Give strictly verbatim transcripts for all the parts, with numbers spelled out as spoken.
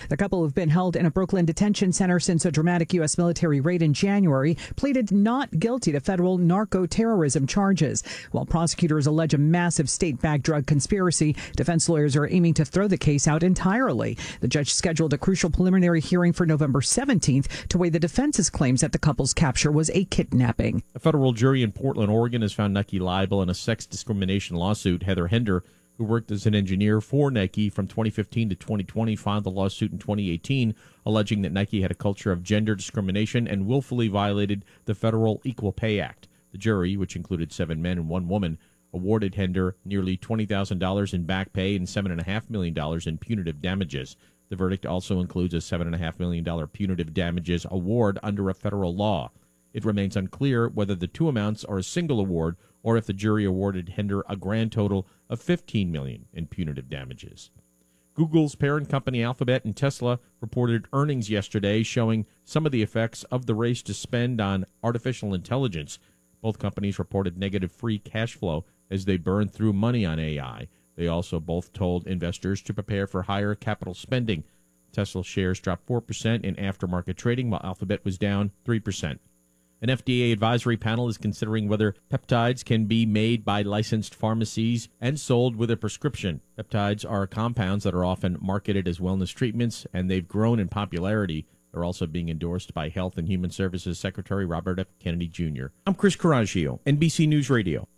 The couple have been held in a Brooklyn detention center since a dramatic U S military raid in January, pleaded not guilty to federal narco-terrorism charges. While prosecutors allege a massive state-backed drug conspiracy, defense lawyers are aiming to throw the case out entirely. The judge scheduled a crucial preliminary hearing for November seventeenth to weigh the defense's claims that the couple's capture was a kidnapping. A federal jury in Portland, Oregon has found Nike liable in a sex discrimination lawsuit. Heather Hender, who worked as an engineer for Nike from twenty fifteen to twenty twenty, filed the lawsuit in twenty eighteen, alleging that Nike had a culture of gender discrimination and willfully violated the Federal Equal Pay Act. The jury, which included seven men and one woman, awarded Hender nearly twenty thousand dollars in back pay and seven point five million dollars in punitive damages. The verdict also includes a seven point five million dollars punitive damages award under a federal law. It remains unclear whether the two amounts are a single award or if the jury awarded Hender a grand total of fifteen million dollars in punitive damages. Google's parent company Alphabet and Tesla reported earnings yesterday showing some of the effects of the race to spend on artificial intelligence. Both companies reported negative free cash flow as they burned through money on A I. They also both told investors to prepare for higher capital spending. Tesla shares dropped four percent in aftermarket trading, while Alphabet was down three percent. An F D A advisory panel is considering whether peptides can be made by licensed pharmacies and sold with a prescription. Peptides are compounds that are often marketed as wellness treatments, and they've grown in popularity. They're also being endorsed by Health and Human Services Secretary Robert F. Kennedy Junior I'm Chris Coraggio, N B C News Radio.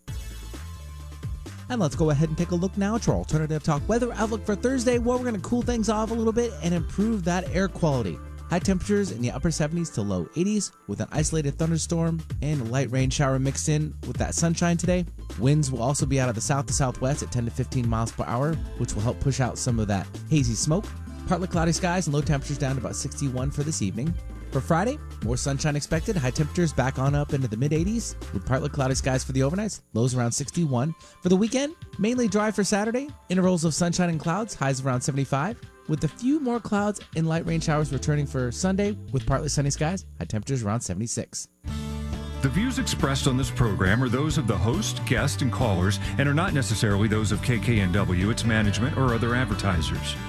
And let's go ahead and take a look now at our Alternative Talk weather outlook for Thursday, where we're going to cool things off a little bit and improve that air quality. High temperatures in the upper seventies to low eighties with an isolated thunderstorm and a light rain shower mixed in with that sunshine today. Winds will also be out of the south to southwest at ten to fifteen miles per hour, which will help push out some of that hazy smoke. Partly cloudy skies and low temperatures down to about sixty-one for this evening. For Friday, more sunshine expected. High temperatures back on up into the mid eighties with partly cloudy skies for the overnights. Lows around sixty-one. For the weekend, mainly dry for Saturday. Intervals of sunshine and clouds. Highs around seventy-five. With a few more clouds and light rain showers returning for Sunday with partly sunny skies. High temperatures around seventy-six. The views expressed on this program are those of the host, guest, and callers and are not necessarily those of K K N W, its management, or other advertisers.